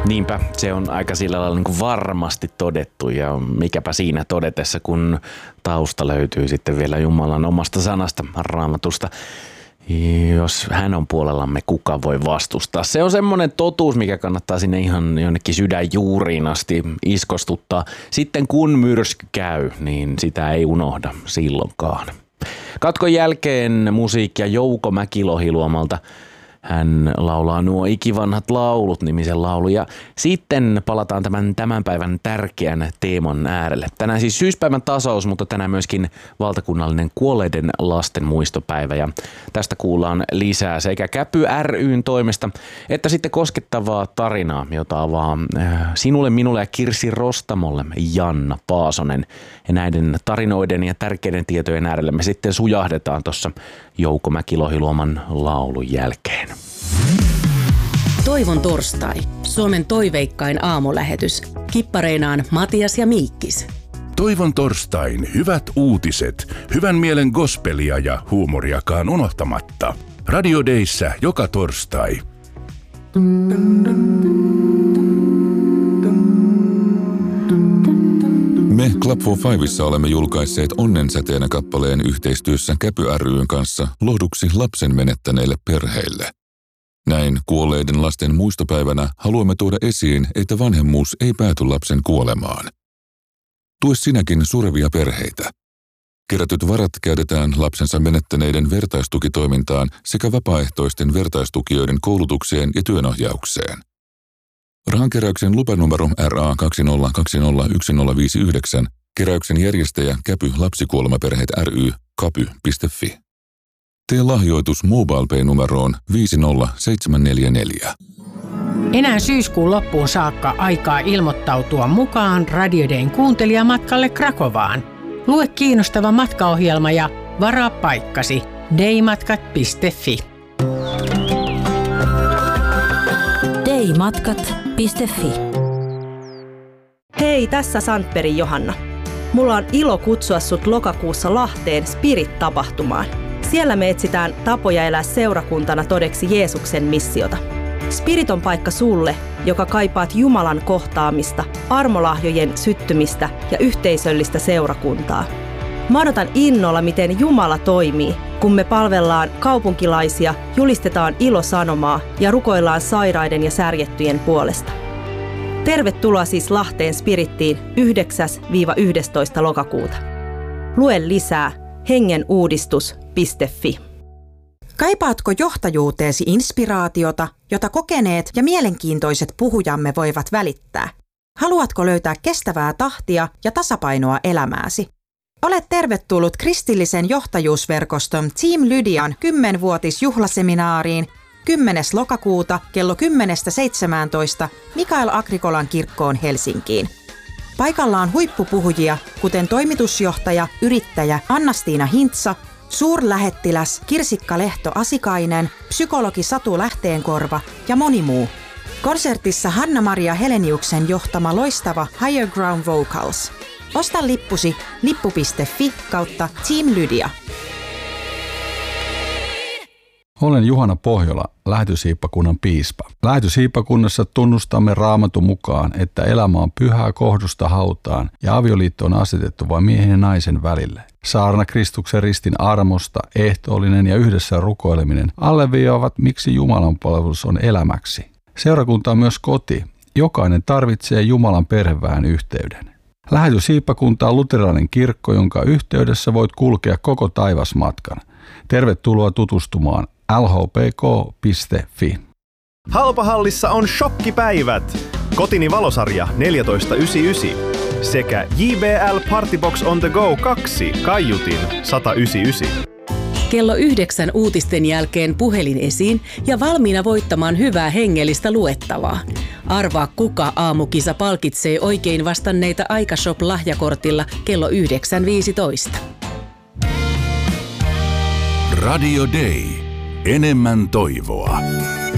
Niinpä, se on aika sillä lailla niin kuin varmasti todettu ja mikäpä siinä todetessa, kun tausta löytyy sitten vielä Jumalan omasta sanasta, Raamatusta. Jos hän on puolellamme, kuka voi vastustaa? Se on semmoinen totuus, mikä kannattaa sinne ihan jonnekin sydänjuuriin asti iskostuttaa. Sitten kun myrsky käy, niin sitä ei unohda silloinkaan. Katkon jälkeen musiikkia Jouko Mäkilohiluomalta. Hän laulaa nuo ikivanhat laulut -nimisen laulu ja sitten palataan tämän päivän tärkeän teeman äärelle. Tänään siis syyspäivän tasaus, mutta tänään myöskin valtakunnallinen kuolleiden lasten muistopäivä ja tästä kuullaan lisää sekä Käpy ry:n toimesta että sitten koskettavaa tarinaa, jota avaa sinulle, minulle ja Kirsi Rostamolle Janna Paasonen. Ja näiden tarinoiden ja tärkeiden tietojen äärelle me sitten sujahdetaan tuossa Jouko Mäkilohiluoman laulun jälkeen. Toivon torstai. Suomen toiveikkain aamulähetys. Kippareinaan Matias ja Miikkis. Toivon torstain hyvät uutiset, hyvän mielen gospelia ja huumoriakaan unohtamatta. Radio Dayssä joka torstai. Me Club for Fivessa olemme julkaisseet Onnensäteenä kappaleen yhteistyössä Käpy ry:n kanssa lohduksi lapsen menettäneille perheille. Näin kuolleiden lasten muistopäivänä haluamme tuoda esiin, että vanhemmuus ei pääty lapsen kuolemaan. Tue sinäkin surevia perheitä. Kerätyt varat käytetään lapsensa menettäneiden vertaistukitoimintaan sekä vapaaehtoisten vertaistukijoiden koulutukseen ja työnohjaukseen. Rahankeräyksen lupanumero RA20201059, keräyksen järjestäjä Käpy Lapsikuolemaperheet ry, kapy.fi. Tee lahjoitus MobilePay-numeroon 50744. Enää syyskuun loppuun saakka aikaa ilmoittautua mukaan Radio Dayn kuuntelijamatkalle Krakovaan. Lue kiinnostava matkaohjelma ja varaa paikkasi daymatkat.fi. daymatkat.fi. Hei, tässä Sandbergin Johanna. Mulla on ilo kutsua sut lokakuussa Lahteen Spirit-tapahtumaan. Siellä me etsitään tapoja elää seurakuntana todeksi Jeesuksen missiota. Spirit on paikka sulle, joka kaipaat Jumalan kohtaamista, armolahjojen syttymistä ja yhteisöllistä seurakuntaa. Mä odotan innolla, miten Jumala toimii, kun me palvellaan kaupunkilaisia, julistetaan ilosanomaa ja rukoillaan sairaiden ja särjettyjen puolesta. Tervetuloa siis Lahteen Spirittiin 9-11. lokakuuta. Lue lisää hengenuudistus.fi. Kaipaatko johtajuuteesi inspiraatiota, jota kokeneet ja mielenkiintoiset puhujamme voivat välittää? Haluatko löytää kestävää tahtia ja tasapainoa elämääsi? Olet tervetullut kristillisen johtajuusverkoston Team Lydian 10-vuotisjuhlaseminaariin 10. lokakuuta kello 10-17 Mikael Agrikolan kirkkoon Helsinkiin. Paikalla on huippupuhujia, kuten toimitusjohtaja, yrittäjä Anna-Stiina Hintsa, suurlähettiläs Kirsikka Lehto-Asikainen, psykologi Satu Lähteenkorva ja moni muu. Konsertissa Hanna-Maria Heleniuksen johtama loistava Higher Ground Vocals. Osta lippusi lippu.fi/Team Lydia. Olen Juhana Pohjola, Lähetyshiippakunnan piispa. Lähetyshiippakunnassa tunnustamme Raamatun mukaan, että elämä on pyhää kohdusta hautaan ja avioliitto on asetettu vain miehen ja naisen välille. Saarna Kristuksen ristin armosta, ehtoollinen ja yhdessä rukoileminen alleviivaavat, miksi Jumalan palvelus on elämäksi. Seurakunta on myös koti. Jokainen tarvitsee Jumalan perheväen yhteyden. Lähetyshiippakunta on luterilainen kirkko, jonka yhteydessä voit kulkea koko taivasmatkan. Tervetuloa tutustumaan lhpk.fi. Halpahallissa on shokkipäivät. Kotini valosarja 1499 sekä JBL Partybox on the go 2 kaiutin 199. Kello 9 uutisten jälkeen puhelin esiin ja valmiina voittamaan hyvää hengellistä luettavaa. Arvaa, kuka aamukisa palkitsee oikein vastanneita Aikashop-lahjakortilla kello 9.15. Radio Day. Enemmän toivoa.